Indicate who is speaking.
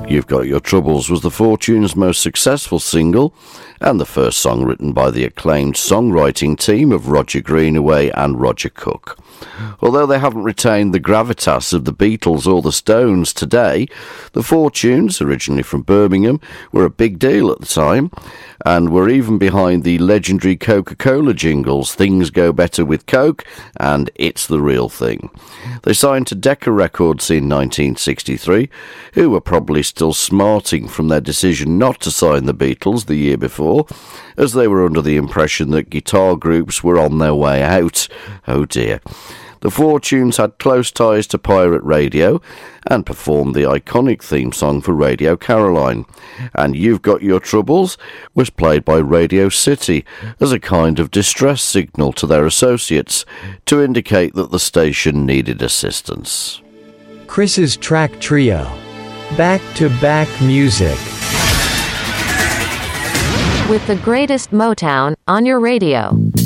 Speaker 1: You've Got Your Troubles was the Fortunes' most successful single and the first song written by the acclaimed songwriting team of Roger Greenaway and Roger Cook. Although they haven't retained the gravitas of the Beatles or the Stones today, the Fortunes, originally from Birmingham, were a big deal at the time and were even behind the legendary Coca-Cola jingles Things Go Better with Coke and It's the Real Thing. They signed to Decca Records in 1963, who were probably still smarting from their decision not to sign the Beatles the year before, as they were under the impression that guitar groups were on their way out. Oh dear. The Fortunes had close ties to pirate radio and performed the iconic theme song for Radio Caroline. And You've Got Your Troubles was played by Radio City as a kind of distress signal to their associates to indicate that the station needed assistance.
Speaker 2: Chris's Track Trio. Back-to-back music.
Speaker 3: With the greatest Motown on your radio.